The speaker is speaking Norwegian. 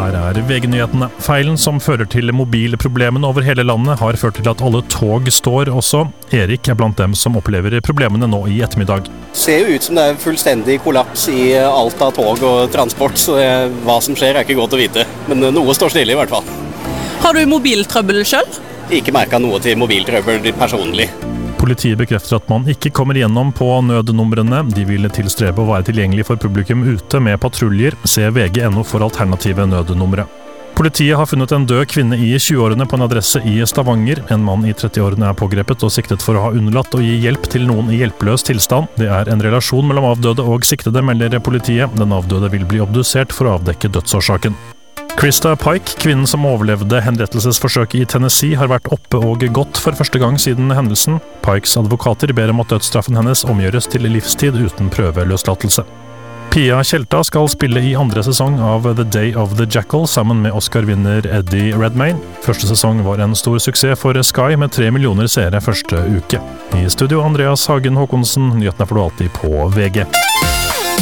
Her VG-nyhetene. Feilen som fører til mobilproblemene over hele landet har ført til at alle tog står også. Erik blant dem som opplever problemene nå i ettermiddag. Det ser jo ut som det fullstendig kollaps i alt av tog og transport, så hva som skjer ikke godt å vite. Men noe står stille i hvert fall. Har du mobiltrøbbel selv? Ikke merket noe til mobiltrøbbel personlig. Politiet bekrefter at man ikke kommer gjennom på nødnumrene. De vil tilstrebe å være tilgjengelig for publikum ute med patruljer. Se VG.no for alternative nødnumre. Politiet har funnet en død kvinne i 20-årene på en adresse i Stavanger. En mann i 30-årene pågrepet og siktet for å ha unnlatt å gi hjelp til noen i hjelpeløs tilstand. Det en relasjon mellom avdøde og siktede, melder politiet. Den avdøde vil bli obdusert for å avdekke dødsårsaken. Krista Pike, kvinnen som overlevde henrettelsesforsøket i Tennessee, har vært oppe og gått for første gang siden hendelsen. Pikes advokater ber om at dødsstraffen hennes omgjøres til livstid uten prøveløslatelse. Pia Tjelta skal spille i andre sesong av The Day of the Jackal sammen med Oscar-vinner Eddie Redmayne. Første sesong var en stor suksess for Sky med 3 millioner seere første uke. I studio Andreas Hagen Håkonsen, nyhetene får du alltid på VG.